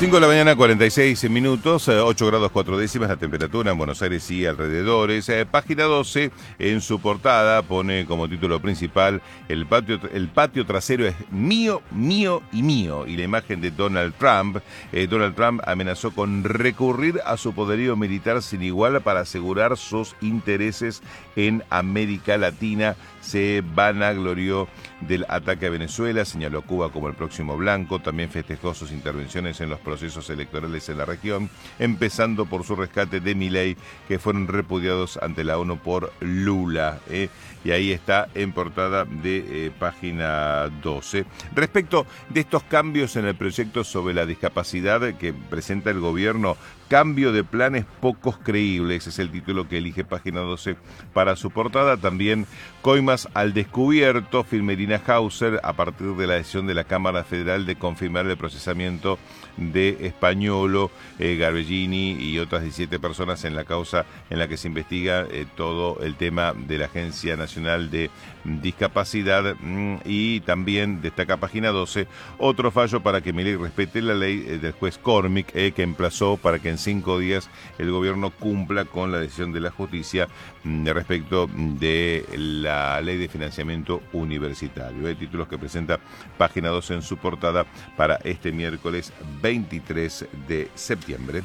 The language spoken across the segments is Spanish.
5 de la mañana, 46 minutos, 8 grados 4 décimas la temperatura en Buenos Aires y alrededores. Página 12, en su portada, pone como título principal: el patio trasero es mío, mío y mío. Y la imagen de Donald Trump. Donald Trump amenazó con recurrir a su poderío militar sin igual para asegurar sus intereses en América Latina. Se vanaglorió del ataque a Venezuela, señaló a Cuba como el próximo blanco, también festejó sus intervenciones en los procesos electorales en la región, empezando por su rescate de Milei, que fueron repudiados ante la ONU por Lula. Y ahí está en portada de página 12. Respecto de estos cambios en el proyecto sobre la discapacidad que presenta el gobierno, cambio de planes pocos creíbles, es el título que elige página 12 para su portada. También coimas al descubierto, firma Irina Hauser, a partir de la decisión de la Cámara Federal de confirmar el procesamiento de Españolo, Garbellini y otras 17 personas en la causa en la que se investiga todo el tema de la Agencia Nacional de Discapacidad. Y también destaca página 12 otro fallo para que Milei respete la ley del juez Cormick, que emplazó para que en 5 días el gobierno cumpla con la decisión de la justicia respecto de la ley de financiamiento universitario. Títulos que presenta página 12 en su portada para este miércoles 23 de septiembre.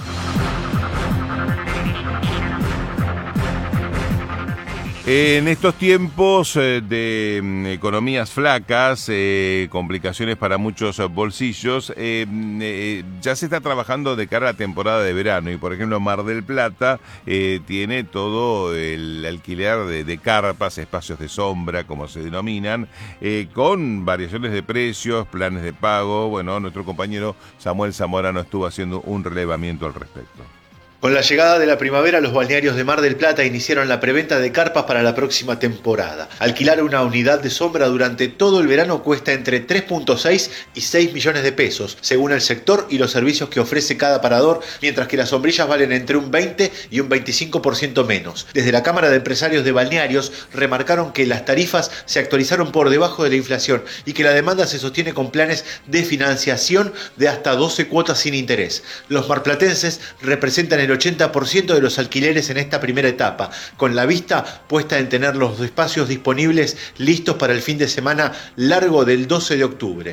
En estos tiempos de economías flacas, complicaciones para muchos bolsillos, ya se está trabajando de cara a la temporada de verano y, por ejemplo, Mar del Plata tiene todo el alquiler de carpas, espacios de sombra, como se denominan, con variaciones de precios, planes de pago. Bueno, nuestro compañero Samuel Zamorano estuvo haciendo un relevamiento al respecto. Con la llegada de la primavera, los balnearios de Mar del Plata iniciaron la preventa de carpas para la próxima temporada. Alquilar una unidad de sombra durante todo el verano cuesta entre 3.6 y 6 millones de pesos, según el sector y los servicios que ofrece cada parador, mientras que las sombrillas valen entre un 20 y un 25% menos. Desde la Cámara de Empresarios de Balnearios remarcaron que las tarifas se actualizaron por debajo de la inflación y que la demanda se sostiene con planes de financiación de hasta 12 cuotas sin interés. Los marplatenses representan el 80% de los alquileres en esta primera etapa, con la vista puesta en tener los espacios disponibles listos para el fin de semana largo del 12 de octubre.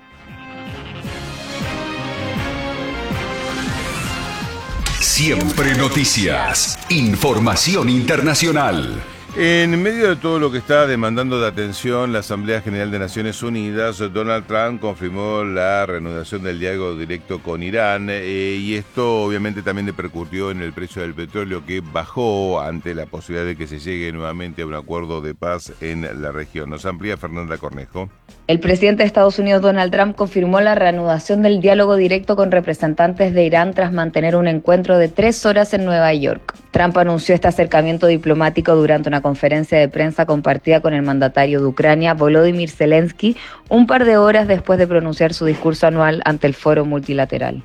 Siempre noticias, información internacional. En medio de todo lo que está demandando de atención la Asamblea General de Naciones Unidas, Donald Trump confirmó la reanudación del diálogo directo con Irán y esto obviamente también repercutió en el precio del petróleo, que bajó ante la posibilidad de que se llegue nuevamente a un acuerdo de paz en la región. Nos amplía Fernanda Cornejo. El presidente de Estados Unidos, Donald Trump, confirmó la reanudación del diálogo directo con representantes de Irán tras mantener un encuentro de 3 horas en Nueva York. Trump anunció este acercamiento diplomático durante una conferencia de prensa compartida con el mandatario de Ucrania, Volodymyr Zelensky, un par de horas después de pronunciar su discurso anual ante el foro multilateral.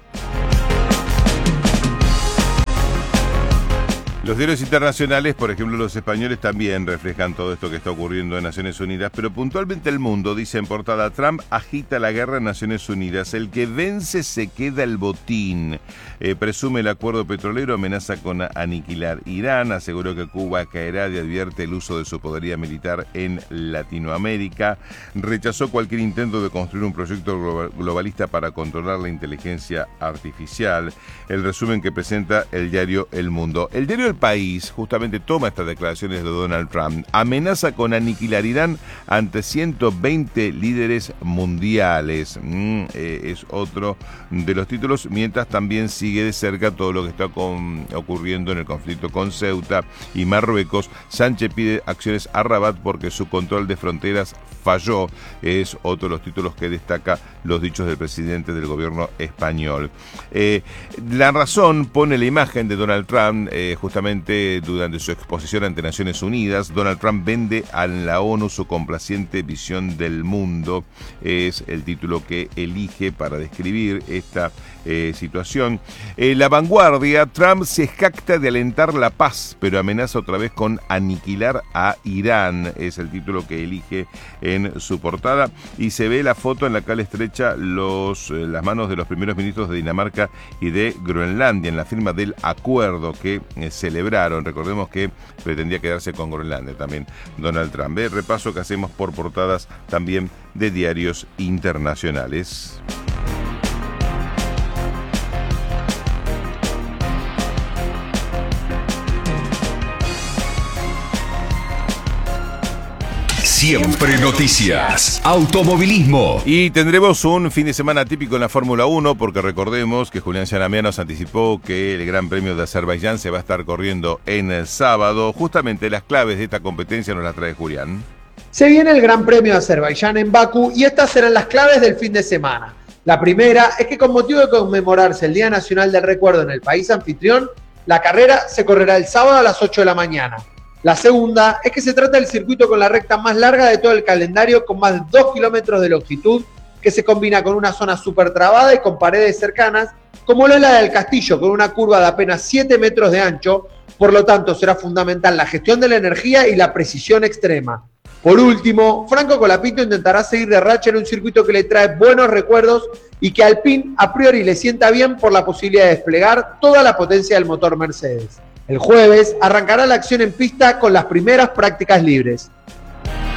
Los diarios internacionales, por ejemplo los españoles, también reflejan todo esto que está ocurriendo en Naciones Unidas, pero puntualmente El Mundo dice en portada: Trump agita la guerra en Naciones Unidas, el que vence se queda el botín. Presume el acuerdo petrolero, amenaza con aniquilar Irán, aseguró que Cuba caerá y advierte el uso de su poderío militar en Latinoamérica. Rechazó cualquier intento de construir un proyecto globalista para controlar la inteligencia artificial. El resumen que presenta el diario El Mundo. El diario El País justamente toma estas declaraciones de Donald Trump. Amenaza con aniquilar Irán ante 120 líderes mundiales. Es otro de los títulos, mientras también sigue de cerca todo lo que está ocurriendo en el conflicto con Ceuta y Marruecos. Sánchez pide acciones a Rabat porque su control de fronteras falló. Es otro de los títulos que destaca los dichos del presidente del gobierno español. La Razón pone la imagen de Donald Trump justamente justamente durante su exposición ante Naciones Unidas, Donald Trump vende a la ONU su complaciente visión del mundo. Es el título que elige para describir esta situación. La Vanguardia, Trump se jacta de alentar la paz, pero amenaza otra vez con aniquilar a Irán. Es el título que elige en su portada. Y se ve la foto en la cual estrecha las manos de los primeros ministros de Dinamarca y de Groenlandia en la firma del acuerdo que celebraron. Recordemos que pretendía quedarse con Groenlandia también Donald Trump. Repaso que hacemos por portadas también de diarios internacionales. Siempre noticias. Automovilismo. Y tendremos un fin de semana típico en la Fórmula 1, porque recordemos que Julián Sanamia nos anticipó que el Gran Premio de Azerbaiyán se va a estar corriendo en el sábado. Justamente las claves de esta competencia nos las trae Julián. Se viene el Gran Premio de Azerbaiyán en Bakú y estas serán las claves del fin de semana. La primera es que con motivo de conmemorarse el Día Nacional del Recuerdo en el país anfitrión, la carrera se correrá el sábado a las 8 de la mañana. La segunda es que se trata del circuito con la recta más larga de todo el calendario, con más de 2 kilómetros de longitud, que se combina con una zona súper trabada y con paredes cercanas, como lo es la del Castillo, con una curva de apenas 7 metros de ancho. Por lo tanto, será fundamental la gestión de la energía y la precisión extrema. Por último, Franco Colapinto intentará seguir de racha en un circuito que le trae buenos recuerdos y que Alpine a priori le sienta bien por la posibilidad de desplegar toda la potencia del motor Mercedes. El jueves arrancará la acción en pista con las primeras prácticas libres.